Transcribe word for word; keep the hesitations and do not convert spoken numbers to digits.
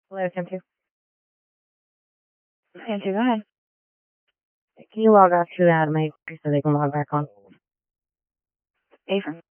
Hello, Tim two. Tim two, go ahead. Can you log off to out of my so they can log back on? Affirm.